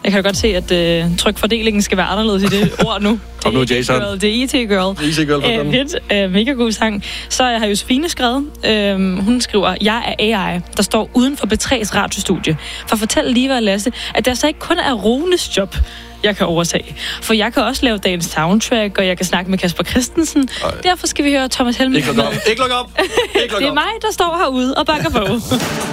Jeg kan godt se, at trykfordelingen skal være anderledes i det ord nu. Kom nu, Jason. Det er IT-girl. IT-girl. Mega god sang. Så har Josefine skrevet. Hun skriver, jeg er AI, der står uden for B3's radiostudie. For at fortælle Liva og Lasse, at der så ikke kun er Runes job, jeg kan overtage. For jeg kan også lave dagens soundtrack, og jeg kan snakke med Kasper Christensen. Derfor skal vi høre Thomas Helmig. Ikke luk op. Det er mig, der står herude og bakker på.